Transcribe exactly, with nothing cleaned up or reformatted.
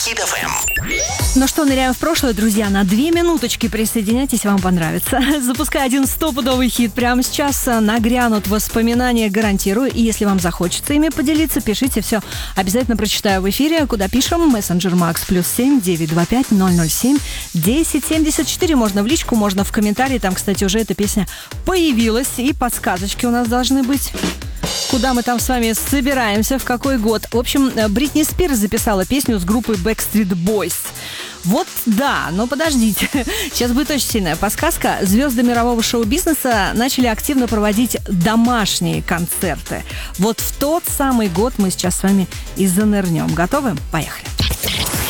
Хит эф эм. Ну что, ныряем в прошлое, друзья. На две минуточки присоединяйтесь, вам понравится. Запускай один стопудовый хит прямо сейчас. Нагрянут воспоминания, гарантирую. И если вам захочется ими поделиться, пишите все. Обязательно прочитаю в эфире. Куда пишем? Мессенджер Макс плюс семь девятьсот двадцать пять ноль ноль семь десять семьдесят четыре. Можно в личку, можно в комментарии. Там, кстати, уже эта песня появилась. И подсказочки у нас должны быть. Куда мы там с вами собираемся, в какой год. В общем, Бритни Спирс записала песню с группой Backstreet Boys. Вот да, но подождите. Сейчас будет очень сильная подсказка. Звезды мирового шоу-бизнеса начали активно проводить домашние концерты. Вот в тот самый год мы сейчас с вами и занырнем. Готовы? Поехали.